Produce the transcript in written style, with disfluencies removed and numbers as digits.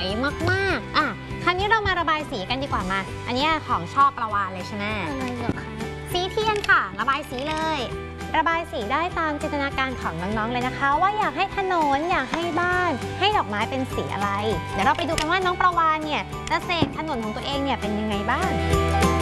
วยมากๆคราวนี้เรามาระบายสีกันดีกว่ามาอันนี้ของชอบประวานเลยใช่ไหมอะไรเหรอคะสีเทียนค่ะระบายสีเลยระบายสีได้ตามจินตนาการของน้องๆเลยนะคะว่าอยากให้ถนนอยากให้บ้านให้ดอกไม้เป็นสีอะไรเดี๋ยวเราไปดูกันว่าน้องประวานเนี่ยจะเสกถนนของตัวเองเนี่ยเป็นยังไงบ้าง